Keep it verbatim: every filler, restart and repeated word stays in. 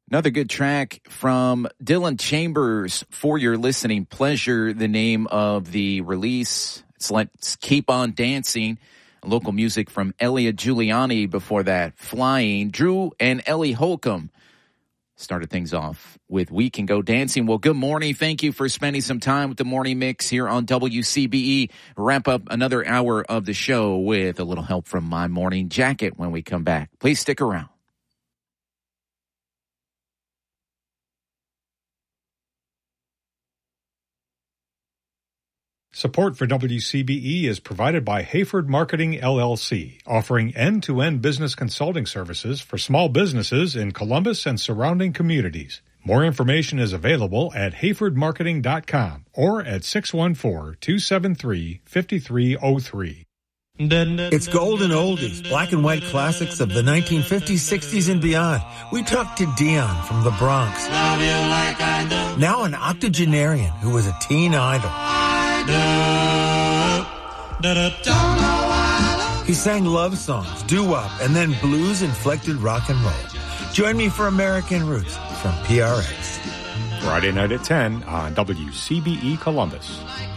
Another good track from Dylan Chambers, For Your Listening Pleasure, the name of the release. It's Let's Keep On Dancing. Local music from Elliot Giuliani before that, Flying. Drew and Ellie Holcomb started things off with We Can Go Dancing. Well, good morning. Thank you for spending some time with the Morning Mix here on W C B E. Wrap up another hour of the show with a little help from My Morning Jacket when we come back. Please stick around. Support for W C B E is provided by Hayford Marketing, L L C, offering end-to-end business consulting services for small businesses in Columbus and surrounding communities. More information is available at hayford marketing dot com or at six one four, two seven three, five three zero three. It's golden oldies, black and white classics of the nineteen fifties, sixties, and beyond. We talked to Dion from the Bronx. Now an octogenarian who was a teen idol. He sang love songs, doo-wop, and then blues-inflected rock and roll. Join me for American Roots from P R X. Friday night at ten on W C B E Columbus.